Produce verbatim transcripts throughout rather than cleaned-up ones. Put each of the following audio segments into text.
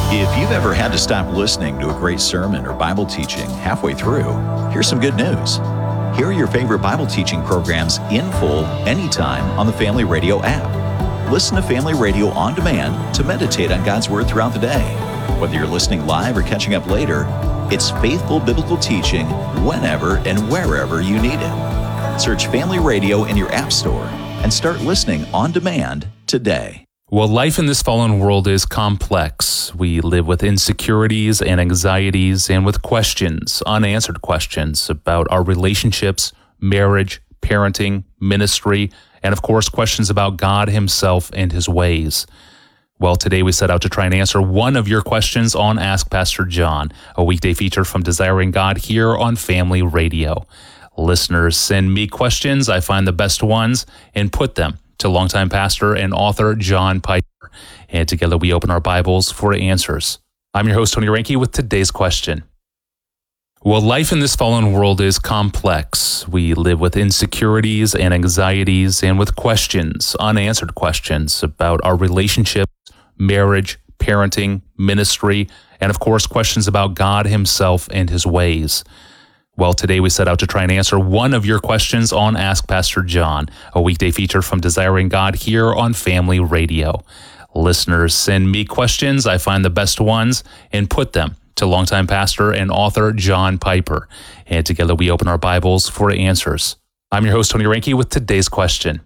If you've ever had to stop listening to a great sermon or Bible teaching halfway through, here's some good news. Hear your favorite Bible teaching programs in full anytime on the Family Radio app. Listen to Family Radio on demand to meditate on God's Word throughout the day. Whether you're listening live or catching up later, it's faithful biblical teaching whenever and wherever you need it. Search Family Radio in your app store and start listening on demand today. Well, life in this fallen world is complex. We live with insecurities and anxieties and with questions, unanswered questions about our relationships, marriage, parenting, ministry, and of course, questions about God Himself and His ways. Well, today we set out to try and answer one of your questions on Ask Pastor John, a weekday feature from Desiring God here on Family Radio. Listeners send me questions. I find the best ones and put them to longtime pastor and author John Piper. And together we open our Bibles for answers. I'm your host, Tony Reinke, with today's question. Well, life in this fallen world is complex. We live with insecurities and anxieties and with questions, unanswered questions about our relationships, marriage, parenting, ministry, and of course, questions about God Himself and His ways. Well, today we set out to try and answer one of your questions on Ask Pastor John, a weekday feature from Desiring God here on Family Radio. Listeners send me questions. I find the best ones and put them to longtime pastor and author John Piper. And together we open our Bibles for answers. I'm your host, Tony Reinke, with today's question.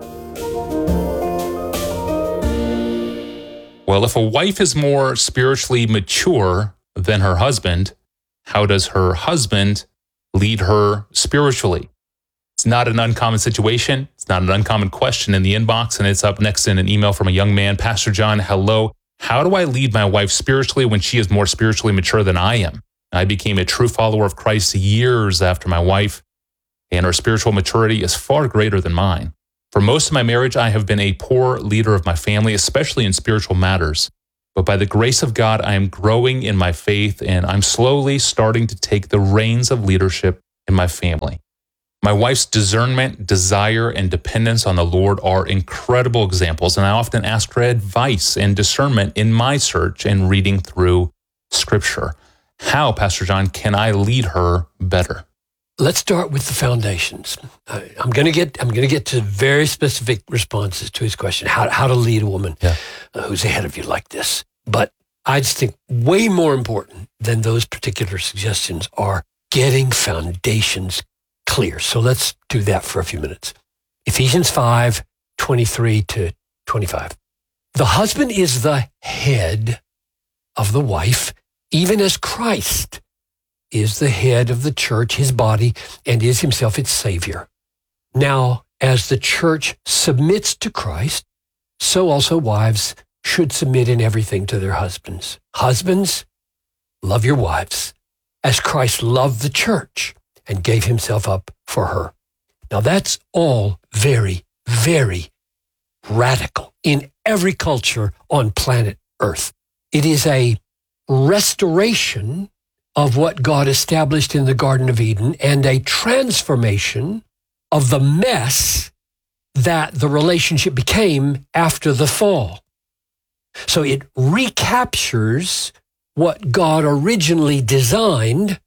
Well, if a wife is more spiritually mature than her husband, how does her husband lead her spiritually? It's not an uncommon situation. It's not an uncommon question in the inbox, and it's up next in an email from a young man. Pastor John, hello. How do I lead my wife spiritually when she is more spiritually mature than I am? I became a true follower of Christ years after my wife, and her spiritual maturity is far greater than mine. For most of my marriage, I have been a poor leader of my family, especially in spiritual matters. But by the grace of God, I am growing in my faith, and I'm slowly starting to take the reins of leadership in my family. My wife's discernment, desire, and dependence on the Lord are incredible examples, and I often ask for advice and discernment in my search and reading through Scripture. How, Pastor John, can I lead her better? Let's start with the foundations. Uh, I'm going to get I'm going to get to very specific responses to his question, how how to lead a woman yeah. uh, who's ahead of you like this. But I just think way more important than those particular suggestions are getting foundations clear. So let's do that for a few minutes. Ephesians five, twenty-three to twenty-five. The husband is the head of the wife, even as Christ is the head of the church, his body, and is himself its Savior. Now, as the church submits to Christ, so also wives should submit in everything to their husbands. Husbands, love your wives, as Christ loved the church and gave himself up for her. Now, that's all very, very radical in every culture on planet Earth. It is a restoration of what God established in the Garden of Eden and a transformation of the mess that the relationship became after the fall. So it recaptures what God originally designed,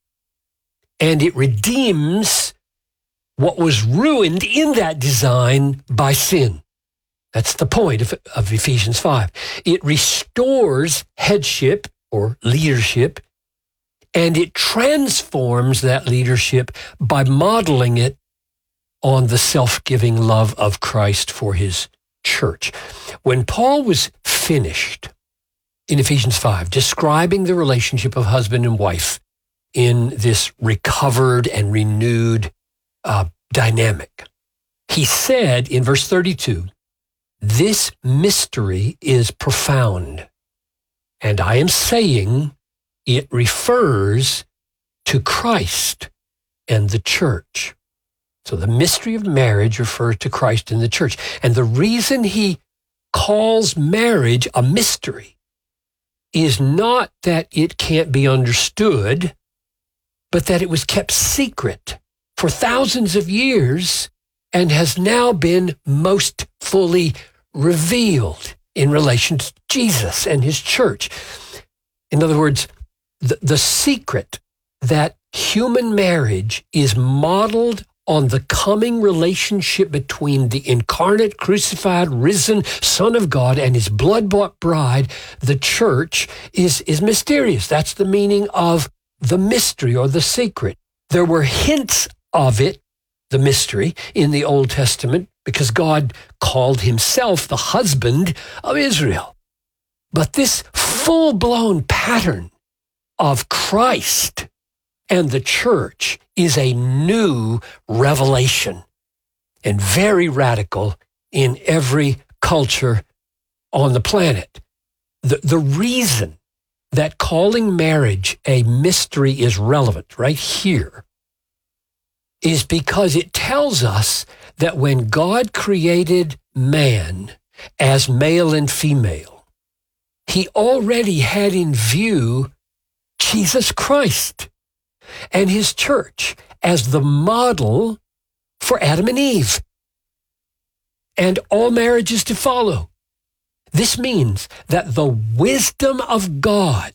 and it redeems what was ruined in that design by sin. That's the point of, of Ephesians five. It restores headship or leadership, and it transforms that leadership by modeling it on the self-giving love of Christ for his church. When Paul was finished in Ephesians five, describing the relationship of husband and wife in this recovered and renewed uh, dynamic, he said in verse thirty-two, "This mystery is profound, and I am saying it refers to Christ and the church." So the mystery of marriage refers to Christ and the church. And the reason he calls marriage a mystery is not that it can't be understood, but that it was kept secret for thousands of years and has now been most fully revealed in relation to Jesus and his church. In other words, the, the secret that human marriage is modeled on the coming relationship between the incarnate, crucified, risen Son of God and his blood-bought bride, the church, is, is mysterious. That's the meaning of the mystery or the secret. There were hints of it, the mystery, in the Old Testament because God called himself the husband of Israel. But this full-blown pattern of Christ and the church is a new revelation and very radical in every culture on the planet. The, the reason that calling marriage a mystery is relevant right here is because it tells us that when God created man as male and female, he already had in view Jesus Christ and his church as the model for Adam and Eve and all marriages to follow. This means that the wisdom of God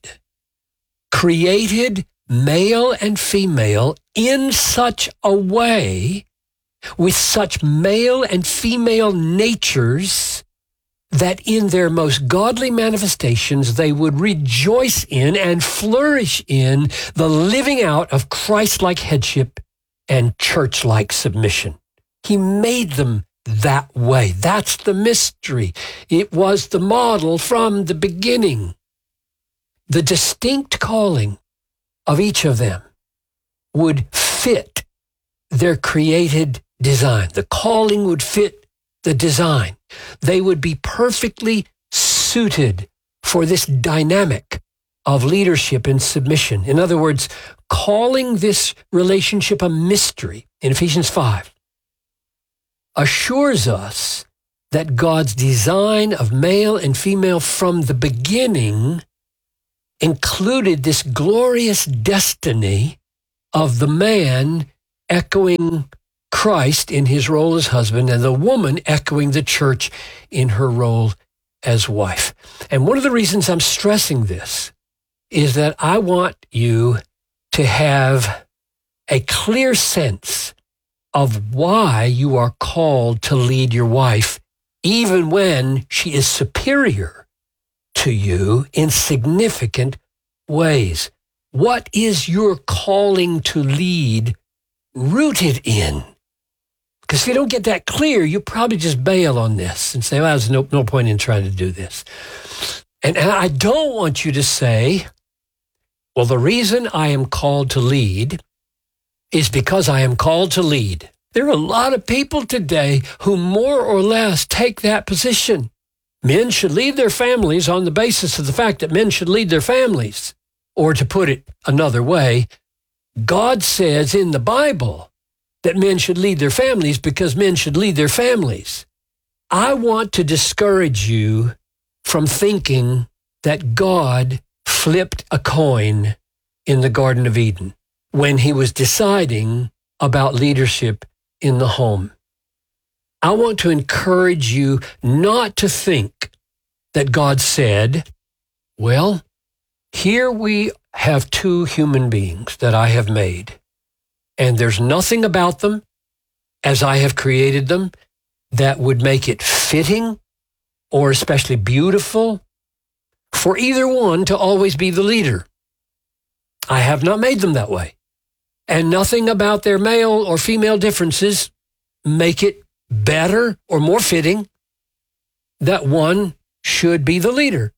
created male and female in such a way, with such male and female natures, that in their most godly manifestations, they would rejoice in and flourish in the living out of Christ-like headship and church-like submission. He made them that way. That's the mystery. It was the model from the beginning. The distinct calling of each of them would fit their created design. The calling would fit the design. They would be perfectly suited for this dynamic of leadership and submission. In other words, calling this relationship a mystery in Ephesians five assures us that God's design of male and female from the beginning included this glorious destiny of the man echoing Christ in his role as husband and the woman echoing the church in her role as wife. And one of the reasons I'm stressing this is that I want you to have a clear sense of why you are called to lead your wife, even when she is superior to you in significant ways. What is your calling to lead rooted in? Because if you don't get that clear, you probably just bail on this and say, well, there's no, no point in trying to do this. And I don't want you to say, well, the reason I am called to lead is because I am called to lead. There are a lot of people today who more or less take that position. Men should lead their families on the basis of the fact that men should lead their families. Or to put it another way, God says in the Bible that men should lead their families because men should lead their families. I want to discourage you from thinking that God flipped a coin in the Garden of Eden when he was deciding about leadership in the home. I want to encourage you not to think that God said, well, here we have two human beings that I have made, and there's nothing about them as I have created them that would make it fitting or especially beautiful for either one to always be the leader. I have not made them that way. And nothing about their male or female differences make it better or more fitting that one should be the leader.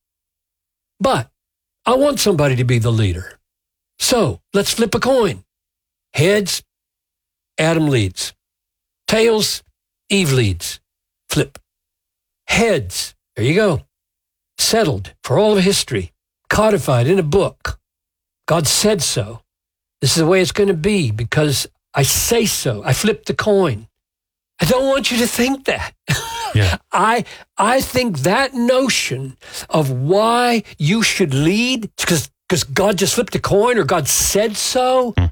But I want somebody to be the leader. So let's flip a coin. Heads, Adam leads. Tails, Eve leads. Flip. Heads, there you go. Settled for all of history. Codified in a book. God said so. This is the way it's going to be because I say so. I flipped the coin. I don't want you to think that. Yeah. I I think that notion of why you should lead, because because God just flipped a coin or God said so, mm.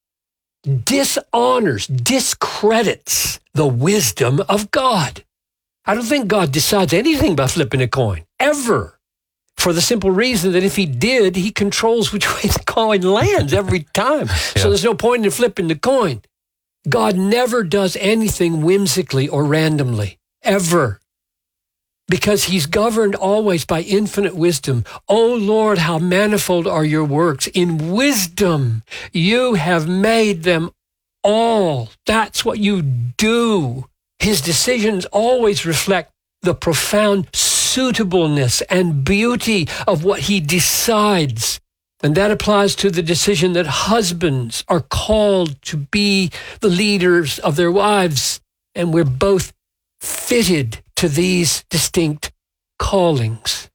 dishonors, discredits the wisdom of God. I don't think God decides anything by flipping a coin, ever. for the simple reason that if he did, he controls which way the coin lands every time. Yeah. So there's no point in flipping the coin. God never does anything whimsically or randomly, ever. Because he's governed always by infinite wisdom. Oh Lord, how manifold are your works. In wisdom, you have made them all. That's what you do. His decisions always reflect the profound suitableness and beauty of what he decides. And that applies to the decision that husbands are called to be the leaders of their wives. And we're both fitted to these distinct callings.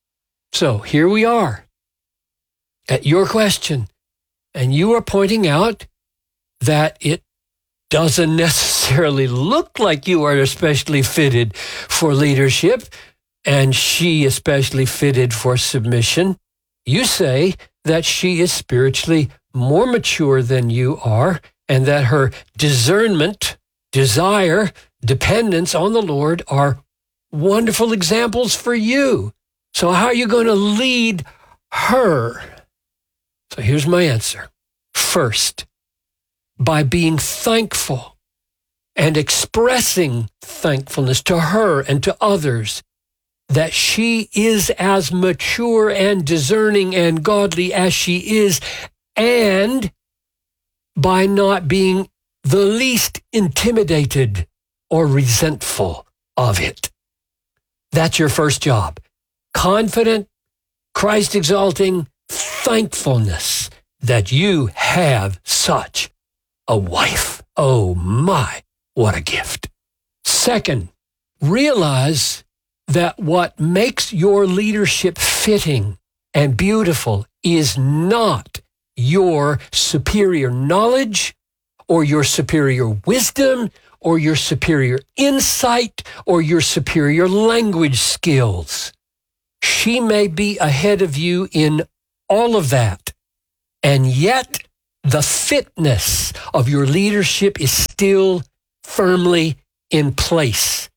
So here we are at your question, and you are pointing out that it doesn't necessarily look like you are especially fitted for leadership, and she especially fitted for submission. You say that she is spiritually more mature than you are, and that her discernment, desire, dependence on the Lord are wonderful examples for you. So how are you going to lead her? So here's my answer. First, by being thankful and expressing thankfulness to her and to others that she is as mature and discerning and godly as she is, and by not being the least intimidated or resentful of it. That's your first job. Confident, Christ-exalting thankfulness that you have such a wife. Oh my, what a gift. Second, realize that what makes your leadership fitting and beautiful is not your superior knowledge or your superior wisdom or your superior insight or your superior language skills. She may be ahead of you in all of that, and yet the fitness of your leadership is still firmly in place.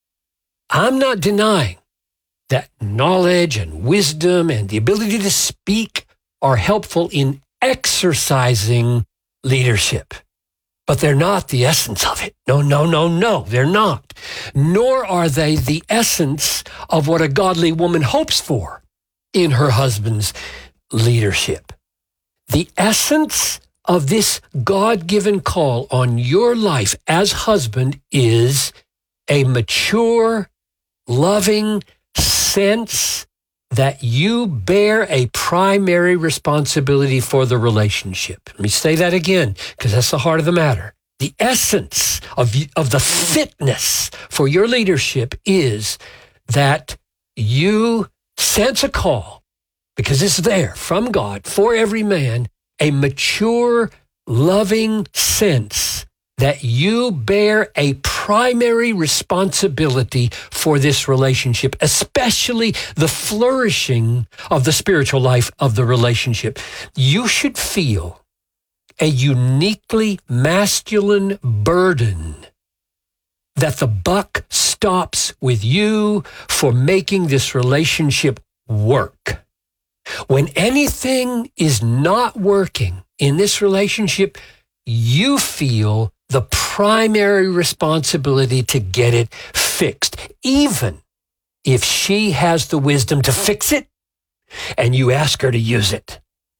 I'm not denying that knowledge and wisdom and the ability to speak are helpful in exercising leadership, but they're not the essence of it. No, no, no, no, they're not. Nor are they the essence of what a godly woman hopes for in her husband's leadership. The essence of this God-given call on your life as husband is a mature, loving sense that you bear a primary responsibility for the relationship. Let me say that again, because that's the heart of the matter. The essence of, of the fitness for your leadership is that you sense a call, because it's there from God for every man, a mature, loving sense that you bear a primary responsibility for this relationship, especially the flourishing of the spiritual life of the relationship. You should feel a uniquely masculine burden that the buck stops with you for making this relationship work. When anything is not working in this relationship, you feel the primary responsibility to get it fixed, even if she has the wisdom to fix it and you ask her to use it.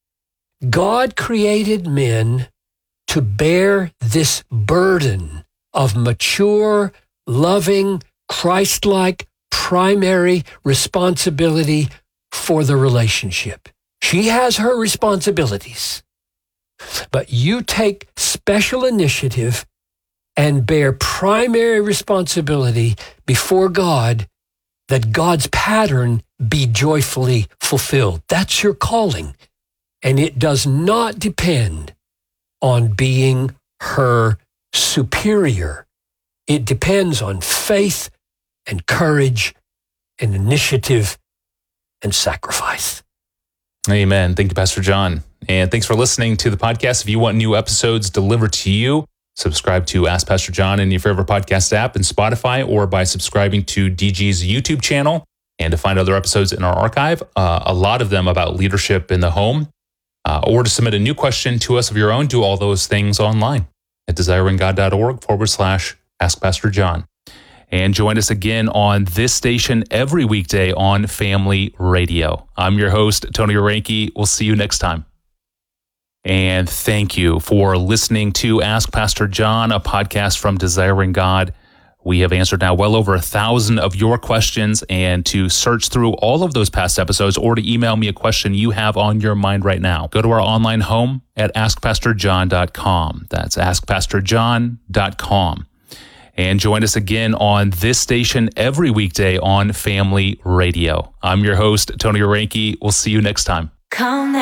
God created men to bear this burden of mature, loving, Christ-like primary responsibility for the relationship. She has her responsibilities, but you take special initiative and bear primary responsibility before God that God's pattern be joyfully fulfilled. That's your calling, and it does not depend on being her superior. It depends on faith and courage and initiative and sacrifice. Amen. Thank you, Pastor John. And thanks for listening to the podcast. If you want new episodes delivered to you, subscribe to Ask Pastor John in your favorite podcast app and Spotify, or by subscribing to D G's YouTube channel. And to find other episodes in our archive, uh, a lot of them about leadership in the home, uh, or to submit a new question to us of your own, do all those things online at desiringgod.org forward slash Ask Pastor John. And join us again on this station every weekday on Family Radio. I'm your host, Tony Reinke. We'll see you next time. And thank you for listening to Ask Pastor John, a podcast from Desiring God. We have answered now well over a thousand of your questions, and to search through all of those past episodes or to email me a question you have on your mind right now, go to our online home at ask pastor john dot com. That's ask pastor john dot com. And join us again on this station every weekday on Family Radio. I'm your host, Tony Reinke. We'll see you next time. Come